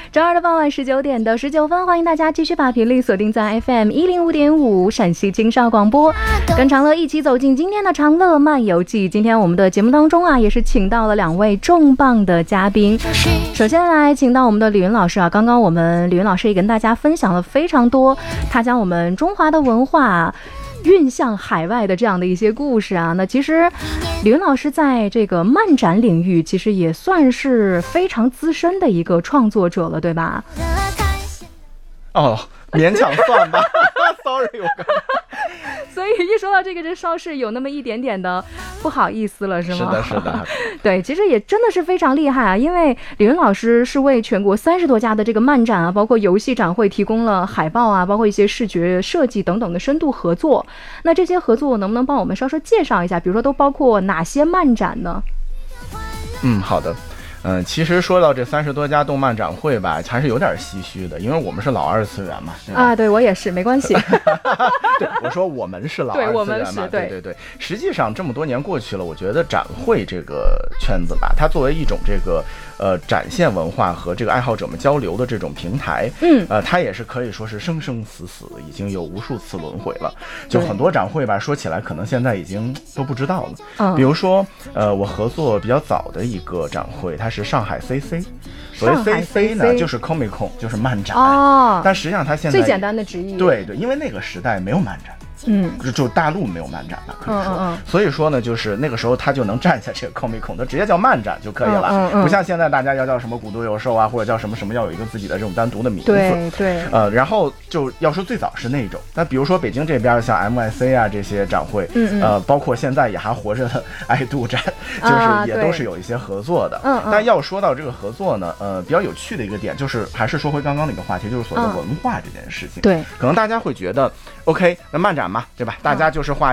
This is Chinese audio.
周二的傍晚19点的19分，欢迎大家继续把频率锁定在 FM105.5 陕西青少广播，跟长乐一起走进今天的长乐漫游记。今天我们的节目当中啊，也是请到了2位重磅的嘉宾。首先来请到我们的李云老师啊，刚刚我们李云老师也跟大家分享了非常多，他将我们中华的文化运向海外的这样的一些故事啊。那其实李云老师在这个漫展领域其实也算是非常资深的一个创作者了，对吧？ 哦，勉强算吧sorry 我刚所以一说到这个，这稍是有那么一点点的不好意思了，是吗？ 是的对，其实也真的是非常厉害啊，因为李云老师是为全国30多家的这个漫展啊，包括游戏展会提供了海报啊，包括一些视觉设计等等的深度合作。那这些合作能不能帮我们稍稍介绍一下，比如说都包括哪些漫展呢？ 好的。其实说到这30多家动漫展会吧，还是有点唏嘘的，因为我们是老2次元嘛。 啊，对，我也是，没关系。 对，我说我们是老2次元嘛， 对，我们是， 对。实际上这么多年过去了，我觉得展会这个圈子吧，它作为一种这个展现文化和这个爱好者们交流的这种平台，它也是可以说是生生死死，已经有无数次轮回了。就很多展会吧，说起来可能现在已经都不知道了。比如说我合作比较早的一个展会，它是上海 CC。所谓 CC 呢，就是 Comic-Con， 就是漫展。但实际上它现在最简单的直译。 对，因为那个时代没有漫展。就大陆没有漫展了，可以说。所以说呢，就是那个时候他就能占下这个 Comic-Con， 它直接叫漫展就可以了。不像现在大家要叫什么古都游售啊，或者叫什么要有一个自己的这种单独的名字。 对。 然后就要说最早是那种，那比如说北京这边像 MIC 啊这些展会，包括现在也还活着的爱杜展，就是也都是有一些合作的。但要说到这个合作呢，比较有趣的一个点就是，还是说回刚刚那个话题，就是所谓的文化这件事情。 对， 可能大家会觉得 OK， 那漫展嘛，对吧？大家就是画